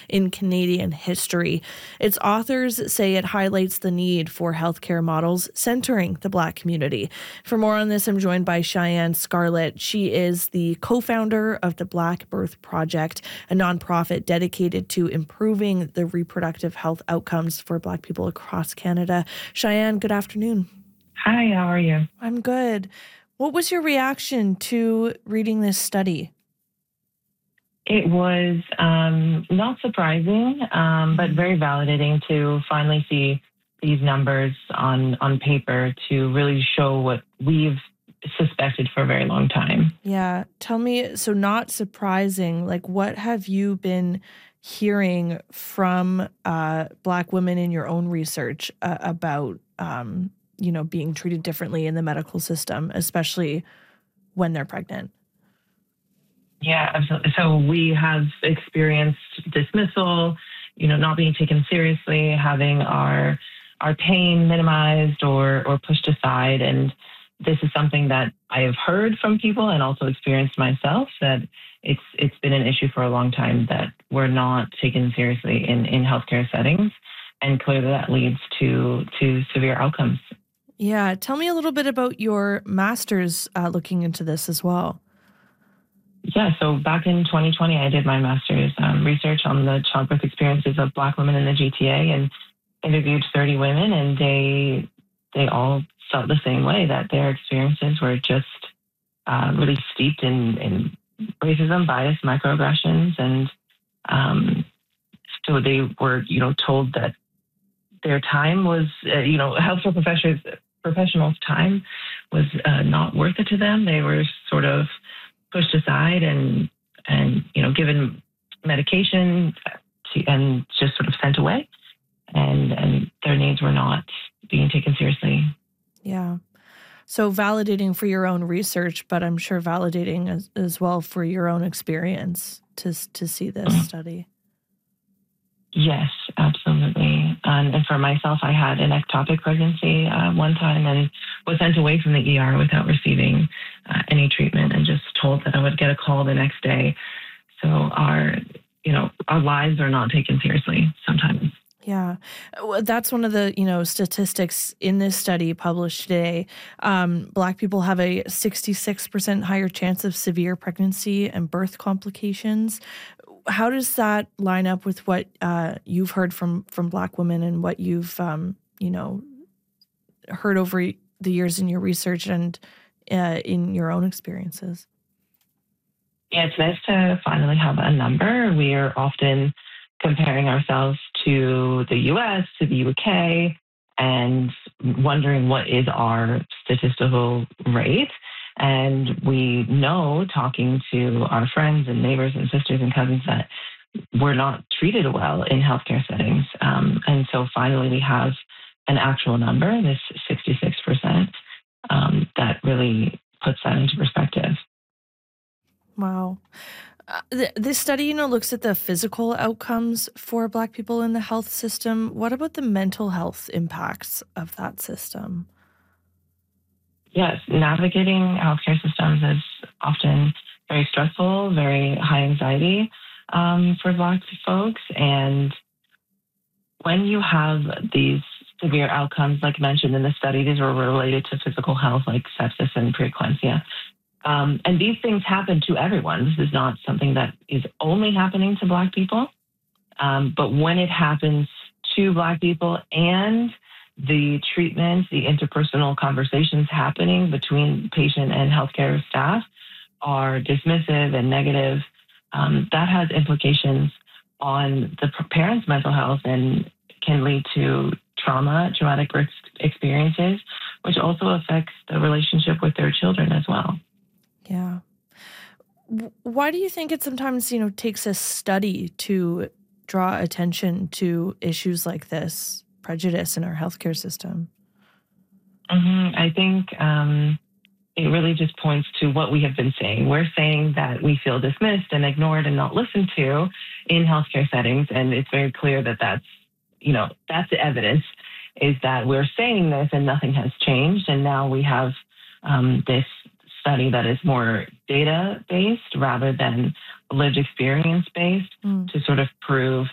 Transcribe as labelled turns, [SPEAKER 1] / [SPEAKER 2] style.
[SPEAKER 1] in Canadian history. Its authors say it highlights the need for healthcare models centering the Black community. For more on this, I'm joined by Cheyenne Scarlett. She is the co-founder of the Black Birth Project, a nonprofit dedicated to improving the reproductive health outcomes for Black people across Canada. Cheyenne, good afternoon.
[SPEAKER 2] Hi, how are you?
[SPEAKER 1] I'm good. What was your reaction to reading this study?
[SPEAKER 2] It was not surprising, but very validating to finally see these numbers on paper to really show what we've suspected for a very long time.
[SPEAKER 1] Yeah. Tell me, so not surprising, like what have you been hearing from Black women in your own research about being treated differently in the medical system, especially when they're pregnant?
[SPEAKER 2] Yeah, absolutely. So we have experienced dismissal, not being taken seriously, having our pain minimized or pushed aside. And this is something that I have heard from people and also experienced myself, that it's been an issue for a long time that we're not taken seriously in healthcare settings. And clearly that leads to severe outcomes.
[SPEAKER 1] Yeah. Tell me a little bit about your master's looking into this as well.
[SPEAKER 2] Yeah, so back in 2020, I did my master's research on the childbirth experiences of Black women in the GTA and interviewed 30 women, and they all felt the same way, that their experiences were just really steeped in racism, bias, microaggressions, and so they were, told that their time was, healthcare professionals' time was not worth it to them. They were sort of pushed aside and given medication and just sort of sent away, and their needs were not being taken seriously.
[SPEAKER 1] Yeah. So validating for your own research, but I'm sure validating as well for your own experience to see this study.
[SPEAKER 2] Yes, absolutely. And for myself, I had an ectopic pregnancy one time and was sent away from the ER without receiving any treatment, and just told that I would get a call the next day. So our lives are not taken seriously sometimes.
[SPEAKER 1] Yeah, that's one of the, statistics in this study published today. Black people have a 66% higher chance of severe pregnancy and birth complications. How does that line up with what you've heard from Black women and what you've, heard over the years in your research and in your own experiences?
[SPEAKER 2] Yeah, it's nice to finally have a number. We are often comparing ourselves to the US, to the UK, and wondering what is our statistical rate. And we know, talking to our friends and neighbors and sisters and cousins, that we're not treated well in healthcare settings. And so finally we have an actual number, this 66%, that really puts that into perspective.
[SPEAKER 1] Wow. This study, looks at the physical outcomes for Black people in the health system. What about the mental health impacts of that system?
[SPEAKER 2] Yes, navigating healthcare systems is often very stressful, very high anxiety for Black folks. And when you have these severe outcomes, like mentioned in the study, these were related to physical health, like sepsis and preeclampsia. And these things happen to everyone. This is not something that is only happening to Black people. But when it happens to Black people and the treatment, the interpersonal conversations happening between patient and healthcare staff are dismissive and negative, that has implications on the parents' mental health and can lead to traumatic experiences, which also affects the relationship with their children as well.
[SPEAKER 1] Yeah. Why do you think it sometimes, takes a study to draw attention to issues like this, prejudice in our healthcare system?
[SPEAKER 2] I think it really just points to what we have been saying. We're saying that we feel dismissed and ignored and not listened to in healthcare settings. And it's very clear that that's the evidence, is that we're saying this and nothing has changed. And now we have this study that is more data-based rather than lived experience-based to sort of prove